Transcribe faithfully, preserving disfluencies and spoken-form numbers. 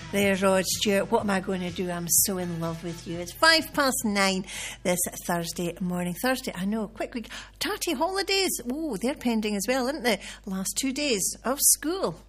There's Rod Stewart. What am I going to do? I'm so in love with you. It's five past nine this Thursday morning. Thursday, I know, quick, quick. Tarty holidays. Oh, they're pending as well, aren't they? Last two days of school.